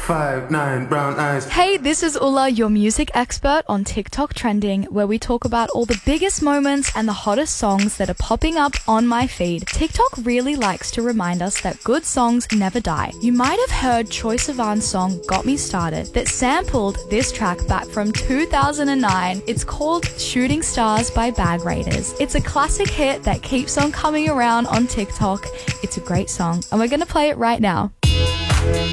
5'9", brown eyes. Hey, this is Ulla, your music expert on TikTok Trending, where we talk about all the biggest moments and the hottest songs that are popping up on my feed. TikTok really likes to remind us that good songs never die. You might have heard Troye Sivan's song Got Me Started that sampled this track back from 2009. It's called Shooting Stars by Bag Raiders. It's a classic hit that keeps on coming around on TikTok. It's a great song, and we're going to play it right now.